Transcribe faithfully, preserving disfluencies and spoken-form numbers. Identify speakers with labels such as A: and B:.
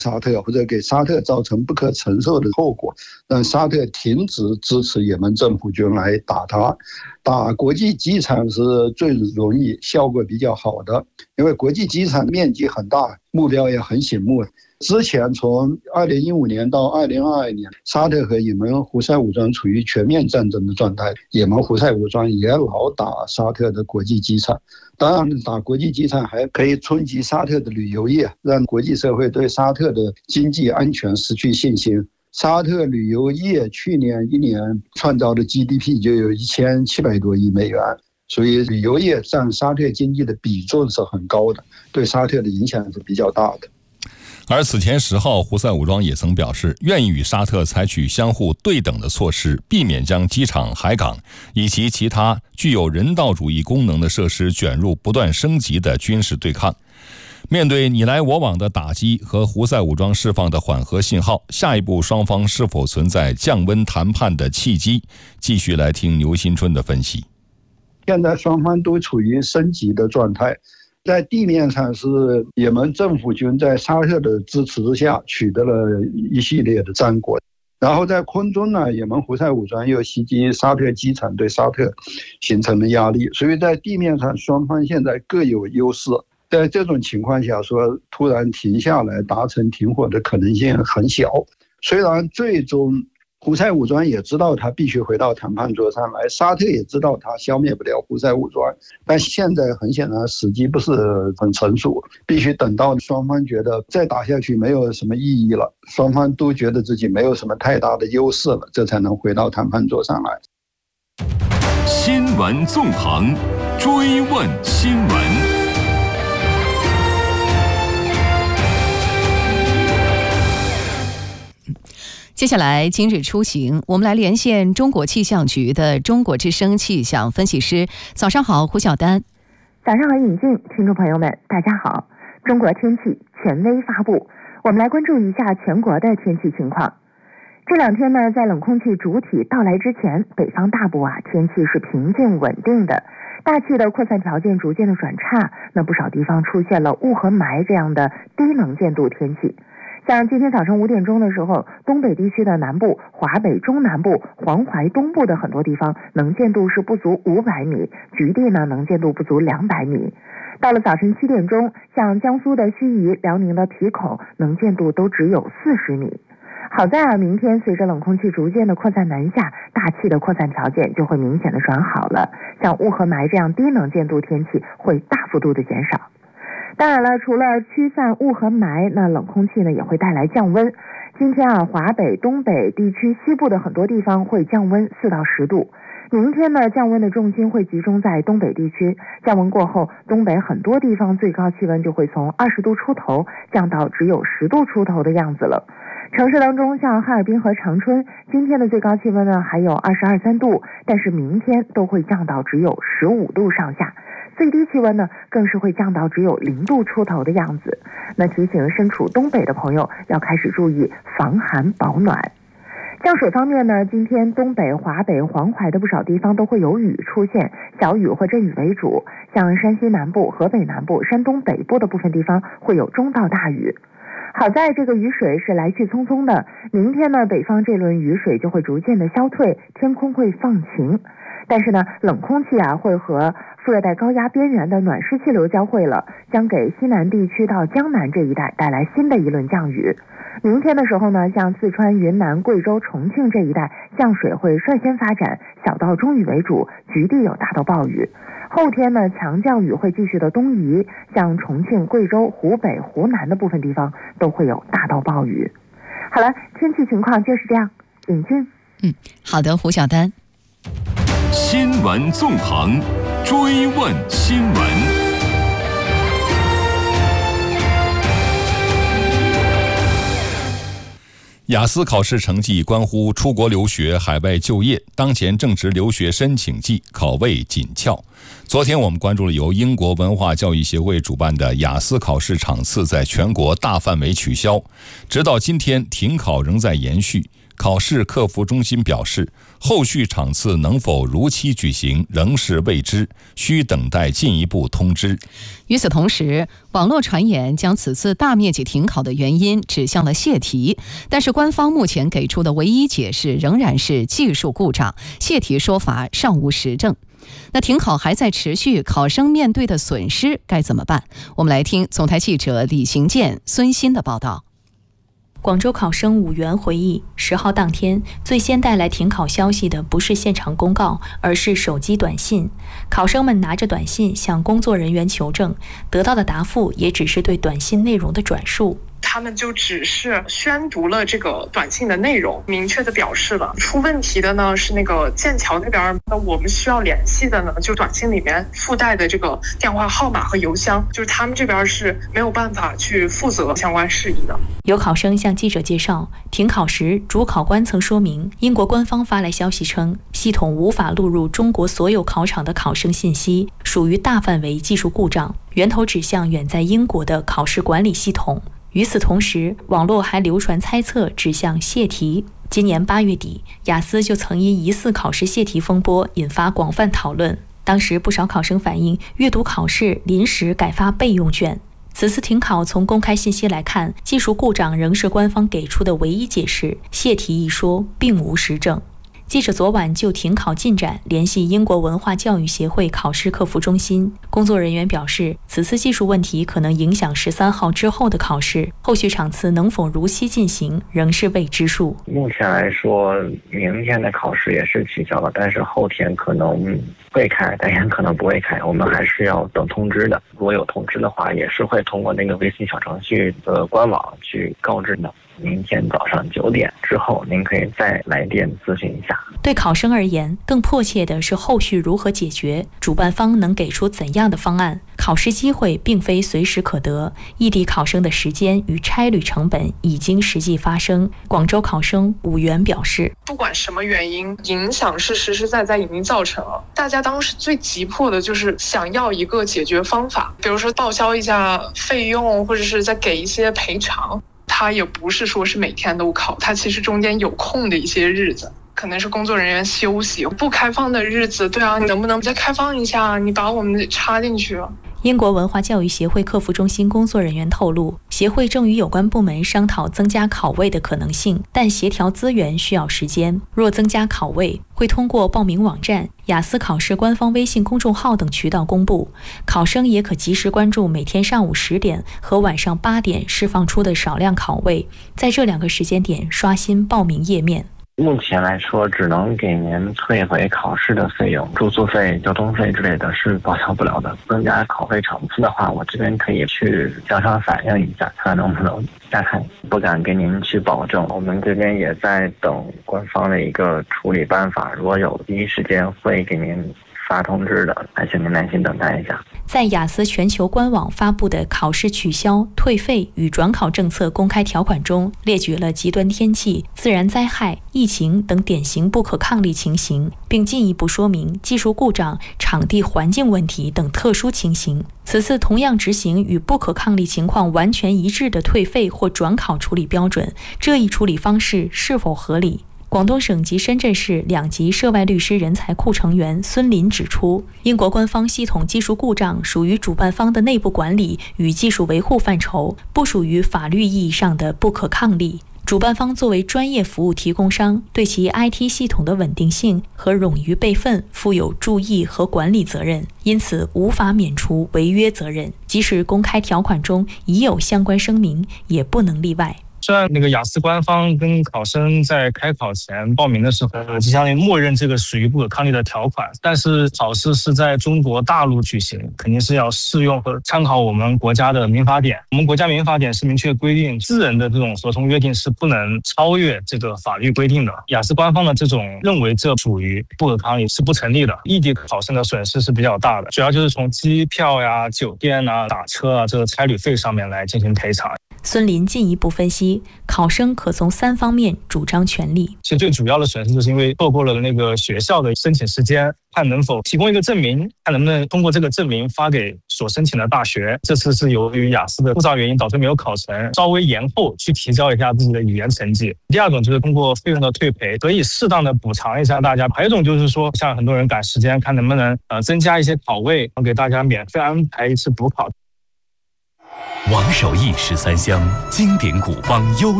A: 沙特，或者给沙特造成不可承受的后果，让沙特停止支持也门政府军来打他。打国际机场是最容易、效果比较好的，因为国际机场面积很大，目标也很醒目。之前从二零一五年到二零二二年，沙特和也门胡塞武装处于全面战争的状态，也门胡塞武装也老打沙特的国际机场。当然，打国际机场还可以冲击沙特的旅游业，让国际社会对沙特的经济安全失去信心。沙特旅游业去年一年创造的 G D P 就有一千七百多亿美元，所以旅游业占沙特经济的比重是很高的，对沙特的影响是比较大的。
B: 而此前十号，胡塞武装也曾表示，愿意与沙特采取相互对等的措施，避免将机场、海港以及其他具有人道主义功能的设施卷入不断升级的军事对抗。面对你来我往的打击和胡塞武装释放的缓和信号，下一步双方是否存在降温谈判的契机？继续来听牛新春的分析。
A: 现在双方都处于升级的状态，在地面上是也门政府军在沙特的支持之下取得了一系列的战果，然后在空中呢，也门胡塞武装又袭击沙特机场，对沙特形成了压力，所以在地面上双方现在各有优势。在这种情况下说突然停下来达成停火的可能性很小，虽然最终胡塞武装也知道他必须回到谈判桌上来，沙特也知道他消灭不了胡塞武装，但现在很显然时机不是很成熟，必须等到双方觉得再打下去没有什么意义了，双方都觉得自己没有什么太大的优势了，这才能回到谈判桌上来。
C: 新闻纵横，追问新闻。
D: 接下来今日出行，我们来连线中国气象局的中国之声气象分析师。早上好，胡晓丹。
E: 早上好，尹静，听众朋友们大家好。中国天气权威发布，我们来关注一下全国的天气情况。这两天呢，在冷空气主体到来之前，北方大部啊天气是平静稳定的，大气的扩散条件逐渐的转差，那不少地方出现了雾和霾这样的低能见度天气。像今天早晨五点钟的时候，东北地区的南部、华北中南部、黄淮东部的很多地方能见度是不足五百米，局地呢能见度不足两百米。到了早晨七点钟，像江苏的盱眙、辽宁的皮孔能见度都只有四十米。好在啊，明天随着冷空气逐渐的扩散南下，大气的扩散条件就会明显的转好了，像雾和霾这样低能见度天气会大幅度的减少。当然了，除了驱散雾和霾，那冷空气呢也会带来降温。今天啊，华北、东北地区西部的很多地方会降温四到十度。明天呢，降温的重心会集中在东北地区。降温过后，东北很多地方最高气温就会从二十度出头降到只有十度出头的样子了。城市当中，像哈尔滨和长春，今天的最高气温呢还有二十二三度，但是明天都会降到只有十五度上下。最低气温呢，更是会降到只有零度出头的样子。那提醒身处东北的朋友要开始注意防寒保暖。降水方面呢，今天东北、华北、黄淮的不少地方都会有雨出现，小雨或阵雨为主。像山西南部、河北南部、山东北部的部分地方会有中到大雨。好在这个雨水是来去匆匆的，明天呢，北方这轮雨水就会逐渐的消退，天空会放晴。但是呢，冷空气啊会和副热带高压边缘的暖湿气流交汇了，将给西南地区到江南这一带带来新的一轮降雨。明天的时候呢，像四川、云南、贵州、重庆这一带降水会率先发展，小到中雨为主，局地有大到暴雨。后天呢，强降雨会继续的东移，像重庆、贵州、湖北、湖南的部分地方都会有大到暴雨。好了，天气情况就是这样。尹静，
D: 嗯，好的，胡晓丹。
C: 新闻纵横，追问新闻。
B: 雅思考试成绩关乎出国留学、海外就业，当前正值留学申请季，考位紧俏。昨天我们关注了由英国文化教育协会主办的雅思考试场次在全国大范围取消，直到今天停考仍在延续。 考试客服中心表示，后续场次能否如期举行仍是未知，需等待进一步通知。
D: 与此同时，网络传言将此次大面积停考的原因指向了泄题，但是官方目前给出的唯一解释仍然是技术故障，泄题说法尚无实证。那停考还在持续，考生面对的损失该怎么办？我们来听总台记者李行健、孙鑫的报道。
F: 广州考生武元回忆，十号当天最先带来停考消息的不是现场公告，而是手机短信。考生们拿着短信向工作人员求证，得到的答复也只是对短信内容的转述。
G: 他们就只是宣读了这个短信的内容，明确的表示了出问题的呢是那个剑桥那边，那我们需要联系的呢就短信里面附带的这个电话号码和邮箱，就是他们这边是没有办法去负责相关事宜的。
F: 有考生向记者介绍，停考时主考官曾说明，英国官方发来消息称，系统无法录入中国所有考场的考生信息，属于大范围技术故障，源头指向远在英国的考试管理系统。与此同时，网络还流传猜测指向泄题。今年八月底，雅思就曾因疑似考试泄题风波引发广泛讨论。当时不少考生反映，阅读考试临时改发备用卷。此次停考从公开信息来看，技术故障仍是官方给出的唯一解释，泄题一说并无实证。记者昨晚就停考进展联系英国文化教育协会考试客服中心，工作人员表示，此次技术问题可能影响十三号之后的考试，后续场次能否如期进行仍是未知数。
H: 目前来说，明天的考试也是取消了，但是后天可能会开，但也可能不会开，我们还是要等通知的。如果有通知的话，也是会通过那个微信小程序的官网去告知的。明天早上九点之后，您可以再来电咨询一下。
F: 对考生而言，更迫切的是后续如何解决，主办方能给出怎样的方案？考试机会并非随时可得，异地考生的时间与差旅成本已经实际发生。广州考生武元表示，
G: 不管什么原因，影响是实实在在已经造成了。大家当时最急迫的就是想要一个解决方法，比如说报销一下费用，或者是再给一些赔偿。他也不是说是每天都考，他其实中间有空的一些日子，可能是工作人员休息不开放的日子，对啊，你能不能再开放一下，你把我们插进去了。
F: 英国文化教育协会客服中心工作人员透露，协会正与有关部门商讨增加考位的可能性，但协调资源需要时间。若增加考位，会通过报名网站、雅思考试官方微信公众号等渠道公布。考生也可及时关注每天上午十点和晚上八点释放出的少量考位，在这两个时间点刷新报名页面。
H: 目前来说，只能给您退回考试的费用，住宿费、交通费之类的是报销不了的。增加考费场次的话，我这边可以去向上反映一下，看能不能加开，不敢给您去保证。我们这边也在等官方的一个处理办法，如果有第一时间会给您发通知的，还请您耐心等待一下。
F: 在雅思全球官网发布的考试取消、退费与转考政策公开条款中，列举了极端天气、自然灾害、疫情等典型不可抗力情形，并进一步说明技术故障、场地环境问题等特殊情形。此次同样执行与不可抗力情况完全一致的退费或转考处理标准，这一处理方式是否合理？广东省及深圳市两级涉外律师人才库成员孙林指出，英国官方系统技术故障属于主办方的内部管理与技术维护范畴，不属于法律意义上的不可抗力。主办方作为专业服务提供商，对其 I T 系统的稳定性和冗余备份负有注意和管理责任，因此无法免除违约责任。即使公开条款中已有相关声明，也不能例外。
I: 虽然那个雅思官方跟考生在开考前报名的时候，就相当于默认这个属于不可抗力的条款，但是考试是在中国大陆举行，肯定是要适用和参考我们国家的民法典。我们国家民法典是明确规定，私人的这种合同约定是不能超越这个法律规定的。雅思官方的这种认为这属于不可抗力是不成立的。异地考生的损失是比较大的，主要就是从机票呀、酒店啊、打车啊这个差旅费上面来进行赔偿。
F: 孙林进一步分析，考生可从三方面主张权利。
I: 其实最主要的损失就是因为错过了那个学校的申请时间，看能否提供一个证明，看能不能通过这个证明发给所申请的大学。这次是由于雅思的复杂原因导致没有考成，稍微延后去提交一下自己的语言成绩。第二种就是通过费用的退赔，可以适当的补偿一下大家。还有一种就是说，像很多人赶时间，看能不能呃增加一些考位，给大家免费安排一次补考。
C: 王守义十三香经典古方优